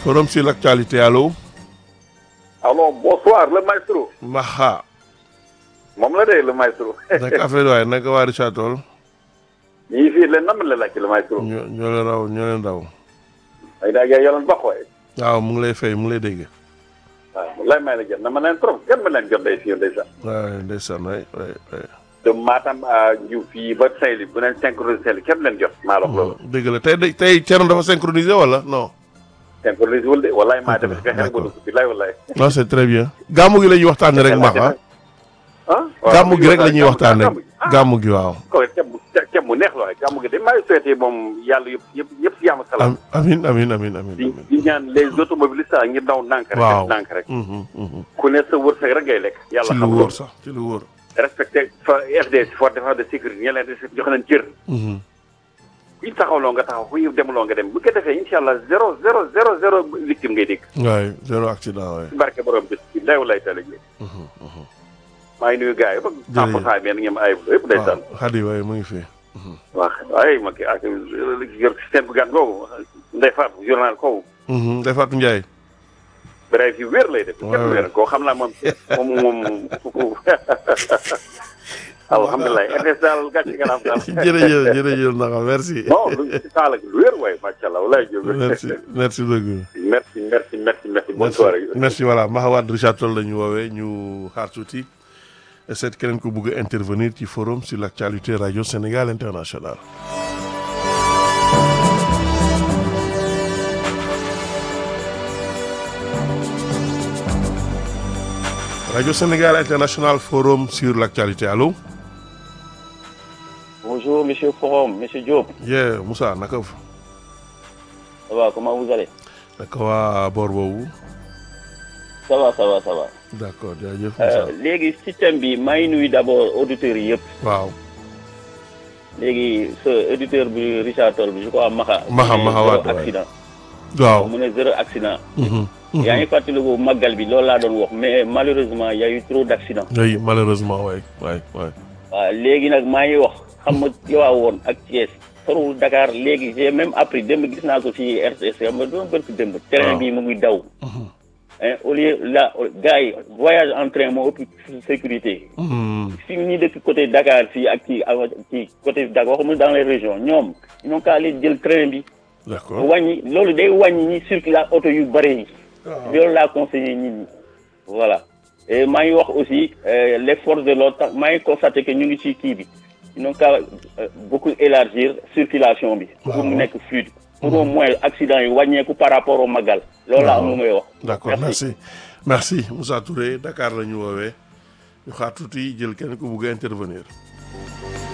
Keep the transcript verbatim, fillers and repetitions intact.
Forum sur l'actualité, allô. Alors, bonsoir, le maestro. Maha. moom la de le maestro. naka affaire waaye naka waa Richard Toll. ñii fii leen nam la laaj le maestro. ñoo ñoo leen raw ñoo leen raw. ay daa yaa yoroon ba xooy. waaw mu ngi lay fay mu ngi lay dégg. waaw lay may la jot na ma leen trop kenn ma leen jot day fii ndeysaan. waaw ndeysaan waay waay waay. de Matam à Diouf fii ba Saint-Louis bu neen synchronisé Saint-Louis kenn leen jot maa wax loolu. dëgg la tey tey Thierno dafa synchronisé wala non. synchronisé wul de walaay maa def nga xel bu dugg bi lay walaay. non c'est très bien. gàmmu gi la ñuy waxtaanee rek Maha. ah gàmmu gi rek la ñuy waxtaanee gàmmu gi waaw. ko ceeb bu ceeb bu neex la waaye gàmmu gi de maa ngi souhaité moom yàlla yëpp yëpp yëpp si yàlla salaam. amiin amiin amiin amiin. di di ñaan les automobilistes ngir daw ndànk rek. waaw ndànk rek. ku ne sa wërsëg rek ngay lekk. yàlla ci xam lu wóor sax ci lu wóor. respecté fa F D force de défense de sécurité ñe leen respecté jox leen cër. kuy taxawloo nga taxaw kuy demloo nga dem bu ko defee incha allah zéro zéro zéro zéro victime ngay dégg. waay zéro accident waay. barke borom bés bi lay lay teel a ji. maa ngi nuyu gars yi ba. cent pour cent bi ngeen ay yëpp day sànn. waaw xadi waay mu ngi fi. waaw waaye ma kii ak yor seen bu gàtt googu Ndeye Fatou journal kooku. Ndeye Fatou Ndiaye. bref yu wér lay def. waaw kenn wér koo xam naa moom moom moom. alhamdulilah R S daal gàcce nga am daal. jërëjëf jërëjëf naka merci. non lu taal ak lu wér waaye macha allah walaay jóg. merci merci beaucoup. merci merci merci merci bonne soirée. merci voilà Mahawad Richard Toll la ñu woowee ñu xaar tuuti seet keneen ku bëgg a intervenir ci forum sur l'actualité radio Sénégal international. radio Sénégal international forum sur l'actualité allô. Bonjour, monsieur Forum, monsieur Diop. Yeah, Moussa, naka fa. Ça va, comment vous allez? Naka waa boor boobu. Ça va, ça va, ça va. D'accord, jërëjëf Moussa. léegi système bi may nuyu d'abord auditeurs yi yëpp. waaw. léegi sa auditeur bi Richard Toll bi je crois Maxa. Maxa Maxa waat zéro accident. waaw mu ne zéro accident. yaa ngi fàttaliku màggal bi loolu laa doon wax mais malheureusement y a eu trop d'accidents. oui malheureusement waay waay waay. waaw léegi nag maa ngi wax xam nga yow woon ak Thiès sorowul Dakar léegi j'ai même appris démb gis naa ko ci R T C xam nga doon bëgg démb. train bi mu ngi daw. au lieu la gars yi voyage en train moo ëpp sécurité. fi ñu dëkk côté Dakar fii ak ci ci côté Dakar waxuma dans les régions ñoom ñoo kaa leen jël train bi. d'accord wàññi loolu day wàññi ñi circule oto yu bëri yi. loolu laa conseillé nit ñi voilà. et maa ngi wax aussi les forces de l'ordre maa ngi constaté que ñu ngi ci kii bi ñoo kaa beaucoup élargir circulation bi. pour mu nekk fluide. pour au moins accident yi wàññeeku par rapport au magal. loolu laa am lu may wax. d'accord merci merci Moussa Touré Dakar la ñu woowee ñu xaar tuuti jël kenn ku bugg a intervenir.